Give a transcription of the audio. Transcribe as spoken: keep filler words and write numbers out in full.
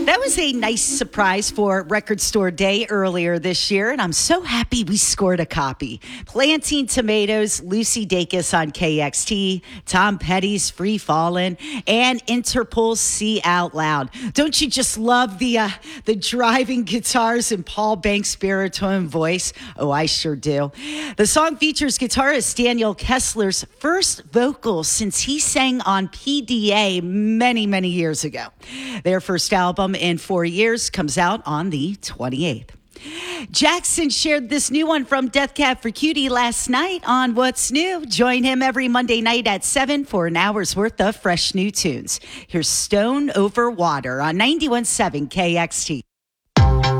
That was a nice surprise for Record Store Day earlier this year, and I'm so happy we scored a copy. Planting Tomatoes, Lucy Dacus on K X T, Tom Petty's Free Fallin', and Interpol's See Out Loud. Don't you just love the uh, the driving guitars and Paul Banks' baritone voice? Oh, I sure do. The song features guitarist Daniel Kessler's first vocals since he sang on P D A many, many years ago. Their first album in four years comes out on the twenty-eighth. Jackson shared this new one from Death Cab for Cutie last night on What's New. Join him every Monday night at seven for an hour's worth of fresh new tunes. Here's Stone Over Water on ninety-one point seven K X T.